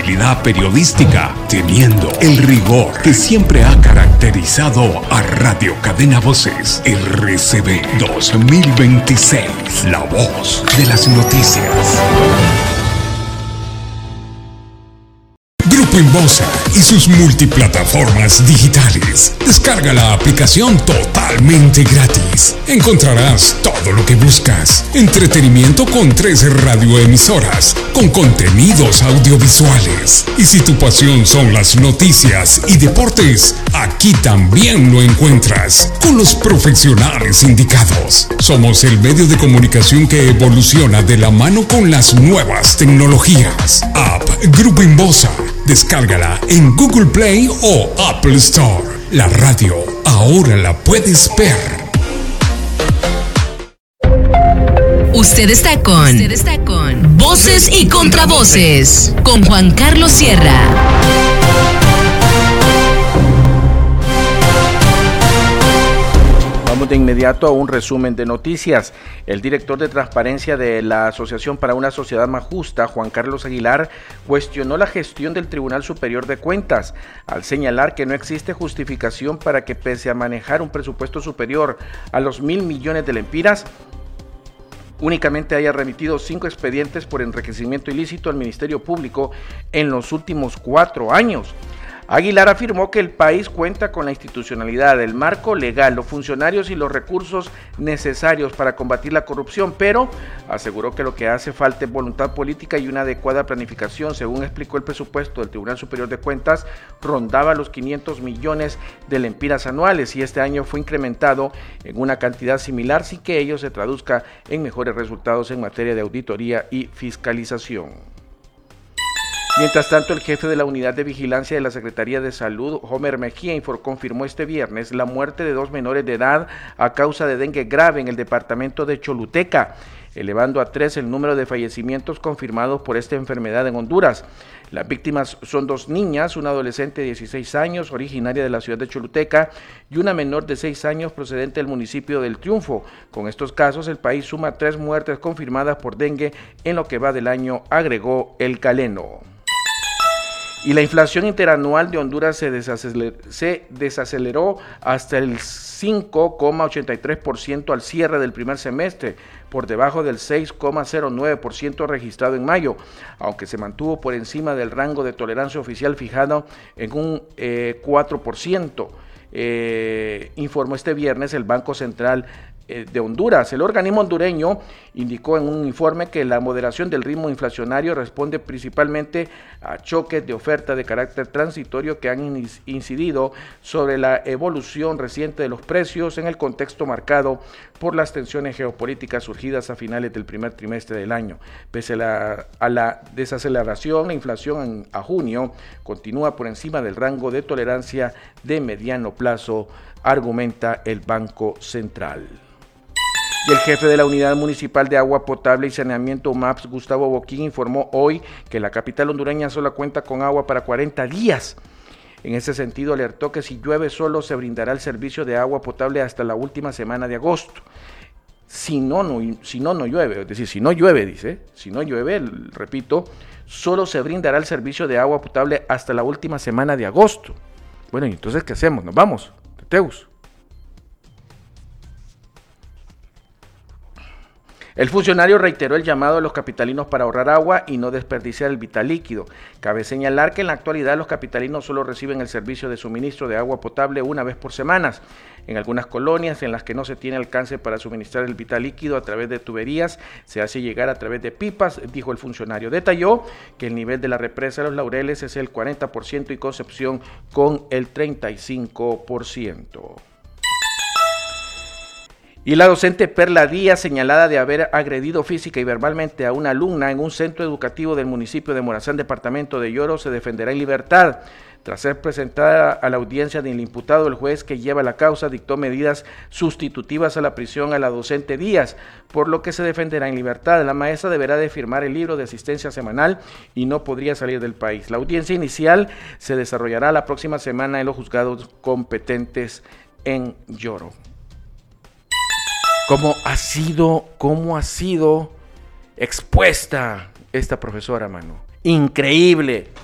responsabilidad periodística, teniendo el rigor que siempre ha caracterizado a Radio Cadena Voces. RCV 2026, la voz de las noticias. Grupo Inbosa y sus multiplataformas digitales. Descarga la aplicación totalmente gratis. Encontrarás todo lo que buscas. Entretenimiento con 13 radioemisoras, con contenidos audiovisuales. Y si tu pasión son las noticias y deportes, aquí también lo encuentras, con los profesionales indicados. Somos el medio de comunicación que evoluciona de la mano con las nuevas tecnologías. App Grupo Inbosa. Descárgala en Google Play o Apple Store. La radio ahora la puedes ver. Usted está con Voces y Contravoces con Juan Carlos Sierra. Vamos de inmediato a un resumen de noticias. El director de transparencia de la Asociación para una Sociedad Más Justa, Juan Carlos Aguilar, cuestionó la gestión del Tribunal Superior de Cuentas al señalar que no existe justificación para que, pese a manejar un presupuesto superior a los 1.000 millones de lempiras, únicamente haya remitido 5 expedientes por enriquecimiento ilícito al Ministerio Público en los últimos 4 años. Aguilar afirmó que el país cuenta con la institucionalidad, el marco legal, los funcionarios y los recursos necesarios para combatir la corrupción, pero aseguró que lo que hace falta es voluntad política y una adecuada planificación. Según explicó, el presupuesto del Tribunal Superior de Cuentas rondaba los 500 millones de lempiras anuales y este año fue incrementado en una cantidad similar sin que ello se traduzca en mejores resultados en materia de auditoría y fiscalización. Mientras tanto, el jefe de la Unidad de Vigilancia de la Secretaría de Salud, Homer Mejía, confirmó este viernes la muerte de 2 menores de edad a causa de dengue grave en el departamento de Choluteca, elevando a 3 el número de fallecimientos confirmados por esta enfermedad en Honduras. Las víctimas son 2 niñas, una adolescente de 16 años, originaria de la ciudad de Choluteca, y una menor de 6 años procedente del municipio del Triunfo. Con estos casos, el país suma 3 muertes confirmadas por dengue en lo que va del año, agregó el Caleno. Y la inflación interanual de Honduras se desaceleró hasta el 5,83% al cierre del primer semestre, por debajo del 6,09% registrado en mayo, aunque se mantuvo por encima del rango de tolerancia oficial fijado en un 4%, informó este viernes el Banco Central de Honduras. El organismo hondureño indicó en un informe que la moderación del ritmo inflacionario responde principalmente a choques de oferta de carácter transitorio que han incidido sobre la evolución reciente de los precios en el contexto marcado por las tensiones geopolíticas surgidas a finales del primer trimestre del año. Pese a la desaceleración, la inflación a junio continúa por encima del rango de tolerancia de mediano plazo, argumenta el Banco Central. Y el jefe de la Unidad Municipal de Agua Potable y Saneamiento UMAPS, Gustavo Boquín, informó hoy que la capital hondureña solo cuenta con agua para 40 días. En ese sentido, alertó que si llueve solo se brindará el servicio de agua potable hasta la última semana de agosto. Si no llueve, es decir, si no llueve, repito, solo se brindará el servicio de agua potable hasta la última semana de agosto. Bueno, ¿y entonces qué hacemos? ¿Nos vamos? Teteus. El funcionario reiteró el llamado a los capitalinos para ahorrar agua y no desperdiciar el vital líquido. Cabe señalar que en la actualidad los capitalinos solo reciben el servicio de suministro de agua potable una vez por semana. En algunas colonias en las que no se tiene alcance para suministrar el vital líquido a través de tuberías, se hace llegar a través de pipas, dijo el funcionario. Detalló que el nivel de la represa de Los Laureles es el 40% y Concepción con el 35%. Y la docente Perla Díaz, señalada de haber agredido física y verbalmente a una alumna en un centro educativo del municipio de Morazán, departamento de Lloro, se defenderá en libertad. Tras ser presentada a la audiencia del imputado, el juez que lleva la causa dictó medidas sustitutivas a la prisión a la docente Díaz, por lo que se defenderá en libertad. La maestra deberá de firmar el libro de asistencia semanal y no podría salir del país. La audiencia inicial se desarrollará la próxima semana en los juzgados competentes en Lloro. ¿Cómo ha sido expuesta esta profesora, mano? Increíble,